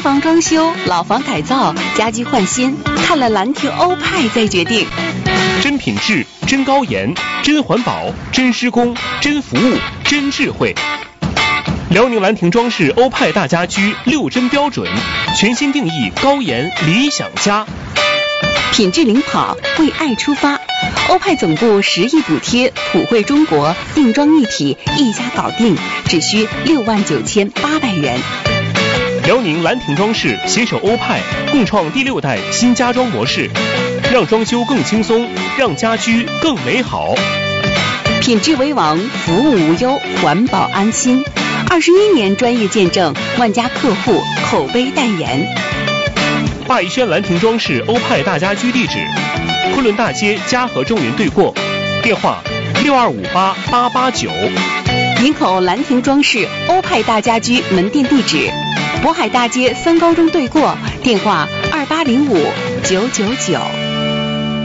房装修、老房改造、家居换新，看了兰亭欧派再决定。 真品质、真高盐、真环保、真施工、真服务、真智慧。辽宁兰亭装饰欧派大家居6真标准，全新定义高盐理想家。 品质领跑，为爱出发。欧派总部10亿补贴，普惠中国，定妆一体，一家搞定，只需69800元。 辽宁兰亭装饰携手欧派，共创第6代新家装模式，让装修更轻松，让家居更美好。 品质为王，服务无忧，环保安心。21年专业见证，万家客户口碑代言。 霸逸轩兰亭装饰欧派大家居地址：昆仑大街嘉禾中原对过，电话6258889。 营口兰亭装饰欧派大家居门店地址：渤海大街3高中对过，电话2805-999。